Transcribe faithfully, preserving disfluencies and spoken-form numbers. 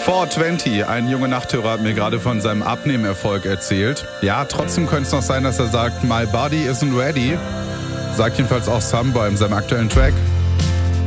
vierhundertzwanzig, ein junger Nachthörer hat mir gerade von seinem Abnehmerfolg erzählt. Ja, trotzdem könnte es noch sein, dass er sagt, my body isn't ready. Sagt jedenfalls auch Sunboy in seinem aktuellen Track.